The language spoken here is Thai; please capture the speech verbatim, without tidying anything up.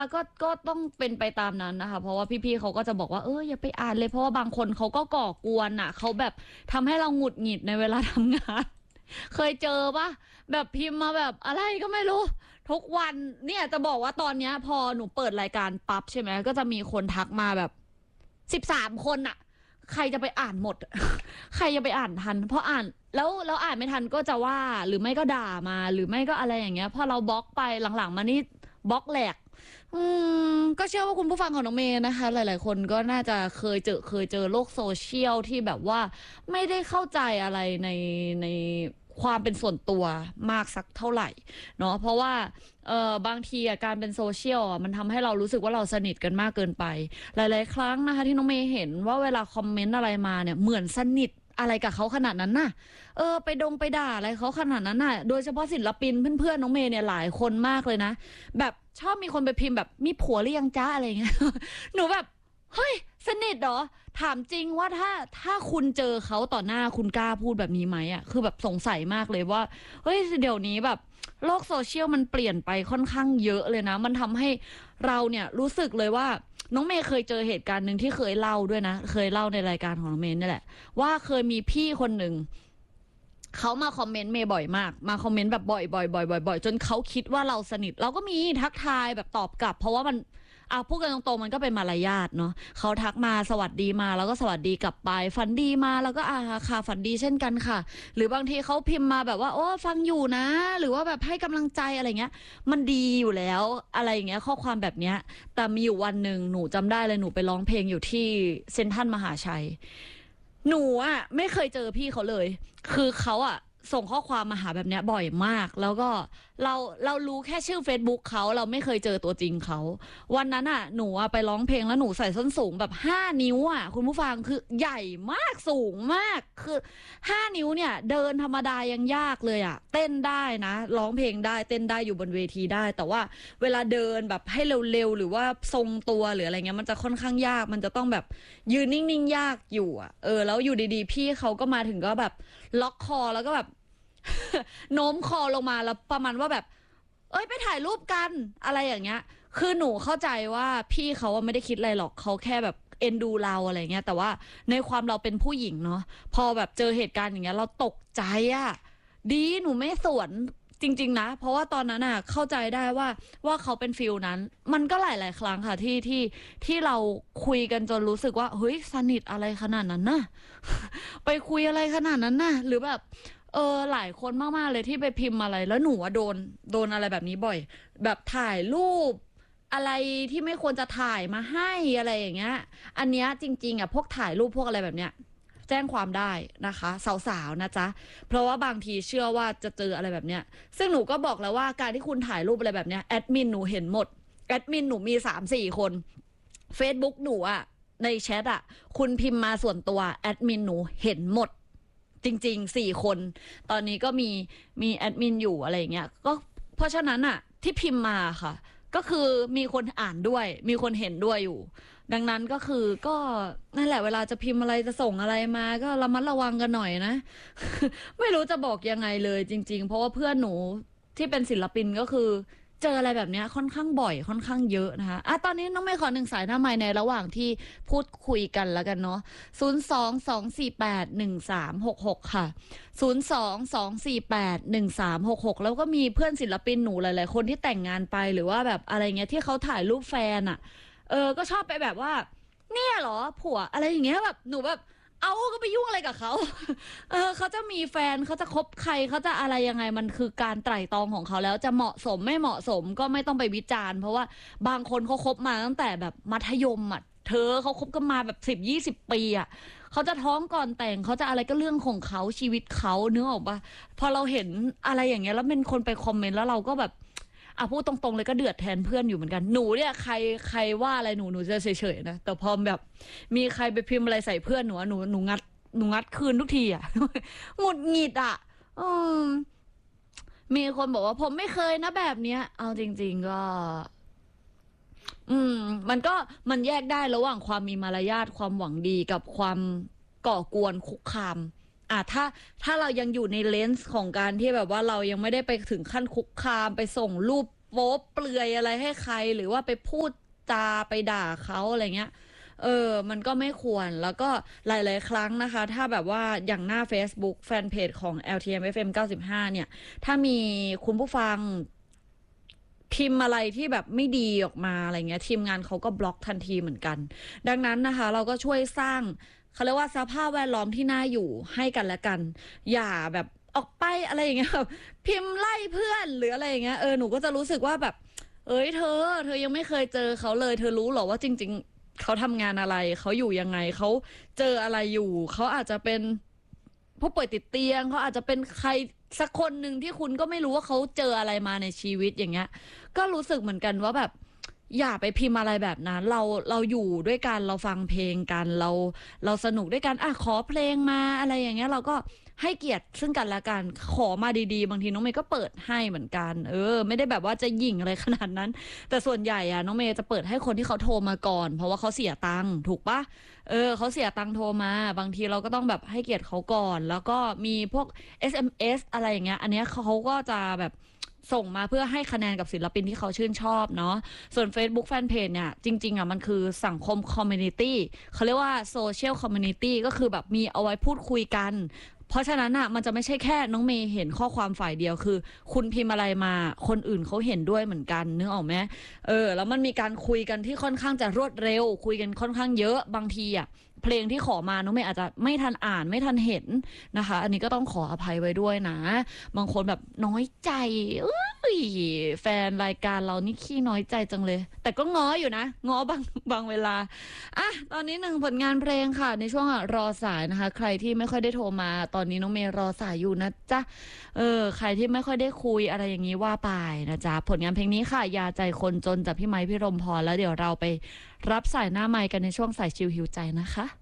ก็ก็ต้องเป็นไปตามนั้นนะคะเพราะว่าพี่ๆเขาก็จะบอกว่าเอออย่าไปอ่านเลยเพราะว่าบางคนเขาก็ก่อกวนอ่ะเขาแบบทำให้เราหงุดหงิดในเวลาทำงานเคยเจอปะแบบพิมพ์มาแบบอะไรก็ไม่รู้ทุกวันเนี่ยจะบอกว่าตอนเนี้ยพอหนูเปิดรายการปั๊บใช่ไหมก็จะมีคนทักมาแบบสิบสามคนอะใครจะไปอ่านหมดใครจะไปอ่านทันเพราะอ่านแล้วแล้วอ่านไม่ทันก็จะว่าหรือไม่ก็ด่ามาหรือไม่ก็อะไรอย่างเงี้ยพอเราบล็อกไปหลังๆมานี่บล็อกแหลก อืมก็เชื่อว่าคุณผู้ฟังของน้องเมย์นะคะหลายๆคนก็น่าจะเคยเจอเคยเจอโลกโซเชียลที่แบบว่าไม่ได้เข้าใจอะไรในในความเป็นส่วนตัวมากสักเท่าไหร่เนาะเพราะว่าเออบางทีอะการเป็นโซเชียลอะมันทำให้เรารู้สึกว่าเราสนิทกันมากเกินไปหลายๆครั้งนะคะที่น้องเมย์เห็นว่าเวลาคอมเมนต์อะไรมาเนี่ยเหมือนสนิทอะไรกับเขาขนาดนั้นน่ะเออไปดงไปด่าอะไรเขาขนาดนั้นน่ะโดยเฉพาะศิลปินเพื่อนๆน้องเมย์เนี่ยหลายคนมากเลยนะ แบบชอบมีคนไปพิมพ์แบบมีผัวหรือยังจ้าอะไรเงี้ยหนูแบบเฮ้ยสนิทเหรอถามจริงว่าถ้าถ้าคุณเจอเขาต่อหน้าคุณกล้าพูดแบบนี้ไหมอ่ะคือแบบสงสัยมากเลยว่าเฮ้ยเดี๋ยวนี้แบบโลกโซเชียลมันเปลี่ยนไปค่อนข้างเยอะเลยนะมันทำให้เราเนี่ยรู้สึกเลยว่าน้องเมย์เคยเจอเหตุการณ์หนึ่งที่เคยเล่าด้วยนะเคยเล่าในรายการของน้องเมย์นี่แหละว่าเคยมีพี่คนหนึ่ง เขามาคอมเมนต์เมย์บ่อยมากมาคอมเมนต์แบบบ่อยบ่อยบ่อยบ่อยบ่อยจนเขาคิดว่าเราสนิทเราก็มีทักทายแบบตอบกลับเพราะว่ามันอ่ะพูดกันตรงๆมันก็เป็นมารยาทเนาะเขาทักมาสวัสดีมาแล้วก็สวัสดีกลับไปฝันดีมาแล้วก็อ่าค่ะฝันดีเช่นกันค่ะหรือบางทีเขาพิมพ์มาแบบว่าโอ้ฟังอยู่นะหรือว่าแบบให้กำลังใจอะไรเงี้ยมันดีอยู่แล้วอะไรอย่างเงี้ยข้อความแบบเนี้ยแต่มีอยู่วันหนึ่งหนูจำได้เลยหนูไปร้องเพลงอยู่ที่เซ็นทรัลมหาชัย หนูอ่ะไม่เคยเจอพี่เขาเลย คือเขาอ่ะส่งข้อความมาหาแบบเนี้ยบ่อยมาก แล้วก็เราเรารู้แค่ชื่อ เฟซบุ๊ก เขาเราไม่เคยเจอตัวจริงเขา วันนั้นอ่ะหนูอ่ะไปร้องเพลงแล้วหนูใส่ส้นสูงแบบห้านิ้วอ่ะคุณผู้ฟังคือใหญ่มากสูงมากคือห้านิ้วเนี่ยเดินธรรมดายังยากเลยอ่ะเต้นได้นะร้องเพลงได้เต้นได้อยู่บนเวทีได้แต่ว่าเวลาเดินแบบให้เร็วๆหรือว่าทรงตัวหรืออะไรเงี้ยมันจะค่อนข้างยากมันจะต้องแบบ ยืนนิ่งๆยากอยู่อ่ะเออแล้วอยู่ดีๆพี่เขาก็มาถึงก็แบบล็อกคอแล้วก็แบบโน้มคอลงมาแล้วประมาณว่าแบบเอ้ยไปถ่ายรูปกันอะไรอย่างเงี้ยคือหนูเข้าใจว่าพี่เขาอะไม่ได้คิดอะไรหรอกเขาแค่แบบเอ็นดูเราอะไรเงี้ยแต่ว่าในความเราเป็นผู้หญิงเนาะพอแบบเจอเหตุการณ์อย่างเงี้ยเราตกใจอะดีหนูไม่สวนจริงๆนะเพราะว่าตอนนั้นอ่ะเข้าใจได้ว่าว่าเขาเป็นฟิลนั้นมันก็หลายๆครั้งค่ะที่ที่ที่เราคุยกันจนรู้สึกว่าเฮ้ยสนิทอะไรขนาดนั้นน่ะไปคุยอะไรขนาดนั้นน่ะหรือแบบเออหลายคนมากๆเลยที่ไปพิมพ์อะไรแล้วหนูอะโดนโดนอะไรแบบนี้บ่อยแบบถ่ายรูปอะไรที่ไม่ควรจะถ่ายมาให้อะไรอย่างเงี้ยอันเนี้ยจริงๆอ่ะพวกถ่ายรูปพวกอะไรแบบเนี้ยแจ้งความได้นะคะสาวๆนะจ๊ะ เพราะว่าบางทีเชื่อว่าจะเจออะไรแบบเนี้ยซึ่งหนูก็บอกแล้วว่าการที่คุณถ่ายรูปอะไรแบบเนี้ยแอดมินหนูเห็นหมดแอดมินหนูมีสามสี่คน เฟซบุ๊ก หนูอะในแชทอะคุณพิมพ์มาส่วนตัวแอดมินหนูเห็นหมดจริงๆสี่คนตอนนี้ก็มีมีแอดมินอยู่อะไรอย่างเงี้ยก็เพราะฉะนั้นอะที่พิมพ์มาค่ะก็คือมีคนอ่านด้วยมีคนเห็นด้วยอยู่ ดังนั้นก็คือก็นั่นแหละเวลาจะพิมพ์อะไรจะส่งอะไรมาก็ระมัดระวังกันหน่อยนะไม่รู้จะบอกยังไงเลยจริงๆเพราะว่าเพื่อนหนูที่เป็นศิลปินก็คือเจออะไรแบบเนี้ยค่อนข้างบ่อยค่อนข้างเยอะนะคะอ่ะตอนนี้น้องไม่ขอหนึ่งสายหน้าไมค์ในระหว่างที่พูดคุยกันแล้วกันเนาะศูนย์สองสองสี่แปดหนึ่งสามหกหกค่ะศูนย์สองสองสี่แปดหนึ่งสามหกหกแล้วก็มีเพื่อนศิลปินหนูหลายๆคนที่แต่งงานไปหรือว่าแบบอะไรเงี้ยที่เขาถ่ายรูปแฟนอะ เออก็ชอบไปแบบว่าเนี่ยเหรอผัวอะไรอย่างเงี้ยแบบหนูแบบเอาก็ไปยุ่งอะไรกับเขาเออเขาจะมีแฟนเขาจะคบใครเขาจะอะไรยังไงมันคือการไตร่ตรองของเขาแล้วจะเหมาะสมไม่เหมาะสมก็ไม่ต้องไปวิจารณ์เพราะว่าบางคนเขาคบมาตั้งแต่แบบมัธยมอ่ะเธอเขาคบกันมาแบบสิบยี่สิบปีอ่ะเขาจะท้องก่อนแต่งเขาจะอะไรก็เรื่องของเขาชีวิตเขาเนื้อออกปะพอเราเห็นอะไรอย่างเงี้ยแล้วเป็นคนไปคอมเมนต์แล้วเราก็แบบ อ่ะพูดตรงๆเลยก็เดือดแทนเพื่อนอยู่เหมือนกันหนูเนี่ยใครใครว่าอะไรหนูหนูจะเฉยๆนะแต่พอแบบมีใครไปพิมพ์อะไรใส่เพื่อนหนูอะหนูหนูงัดหนูงัดคืนทุกทีอ่ะหงุดหงิดอ่ะอืมมีคนบอกว่าผมไม่เคยนะแบบเนี้ยเอาจริงๆก็อืมมันก็มันแยกได้ระหว่างความมีมารยาทความหวังดีกับความก่อกวนคุกคามอ่ะถ้าถ้าเรายังอยู่ในเลนส์ของการที่แบบว่าเรายังไม่ได้ไปถึงขั้นคุกคามไปส่งรูปโป๊เปลือยอะไรให้ใครหรือว่าไปพูดจาไปด่าเขาอะไรเงี้ยเออมันก็ไม่ควรแล้วก็หลายๆครั้งนะคะถ้าแบบว่าอย่างหน้า Facebook แฟนเพจของ แอล ที เอ็ม เอฟ เอ็ม เก้าสิบห้าเนี่ยถ้ามีคุณผู้ฟังพิมพ์อะไรที่แบบไม่ดีออกมาอะไรเงี้ยทีมงานเขาก็บล็อกทันทีเหมือนกันดังนั้นนะคะเราก็ช่วยสร้างเขาเรียกว่าสภาพแวดล้อมที่น่าอยู่ให้กันและกันอย่าแบบออกไปอะไรอย่างเงี้ยแบบพิมพ์ไล่เพื่อนหรืออะไรอย่างเงี้ยเออหนูก็จะรู้สึกว่าแบบเอ้ยเธอเธอยังไม่เคยเจอเขาเลยเธอรู้หรอว่าจริงๆเขาทำงานอะไรเขาอยู่ยังไงเขาเจออะไรอยู่เขาอาจจะเป็นผู้ป่วยติดเตียงเขาอาจจะเป็นใครสักคนหนึ่งที่คุณก็ไม่รู้ว่าเขาเจออะไรมาในชีวิตอย่างเงี้ยก็รู้สึกเหมือนกันว่าแบบอย่าไปพิมพ์อะไรแบบนั้นเราเราอยู่ด้วยกันเราฟังเพลงกันเราเราสนุกด้วยกันอ่ะขอเพลงมาอะไรอย่างเงี้ยเราก็ให้เกียรติซึ่งกันและกันขอมาดีๆบางทีน้องเมย์ก็เปิดให้เหมือนกันเออไม่ได้แบบว่าจะหยิ่งอะไรขนาดนั้นแต่ส่วนใหญ่อะน้องเมย์จะเปิดให้คนที่เขาโทรมาก่อนเพราะว่าเขาเสียตังค์ถูกปะเออเขาเสียตังค์โทรมาบางทีเราก็ต้องแบบให้เกียรติเขาก่อนแล้วก็มีพวก เอส เอ็ม เอส อะไรอย่างเงี้ยอันเนี้ยเขาก็จะแบบส่งมาเพื่อให้คะแนนกับศิลปินที่เขาชื่นชอบเนาะส่วน Facebook Fanpage เนี่ยจริงๆอ่ะมันคือสังคมคอมมูนิตี้เขาเรียกว่าโซเชียลคอมมูนิตี้ก็คือแบบมีเอาไว้พูดคุยกันเพราะฉะนั้นอ่ะมันจะไม่ใช่แค่น้องเมย์เห็นข้อความฝ่ายเดียวคือคุณพิมพ์อะไรมาคนอื่นเขาเห็นด้วยเหมือนกันนึกออกไหมเออแล้วมันมีการคุยกันที่ค่อนข้างจะรวดเร็วคุยกันค่อนข้างเยอะบางทีอ่ะเพลงที่ขอมาน้องเมย์อาจจะไม่ทันอ่านไม่ทันเห็นนะคะอันนี้ก็ต้องขออภัยไว้ด้วยนะบางคนแบบน้อยใจเอ้ยแฟนรายการเรานี่ขี้น้อยใจจังเลยแต่ก็ง้ออยู่นะง้อบางบางเวลาอ่ะตอนนี้หนึ่งผลงานเพลงค่ะในช่วงรอสายนะคะใครที่ไม่ค่อยได้โทรมาตอนนี้น้องเมย์รอสายอยู่นะจ๊ะเออใครที่ไม่ค่อยได้คุยอะไรอย่างนี้ว่าไปนะจ๊ะผลงานเพลงนี้ค่ะยาใจคนจนจากพี่ไมค์พี่รมพรแล้วเดี๋ยวเราไปรับสายหน้าไมค์กันในช่วงสายชิลหิวใจนะคะ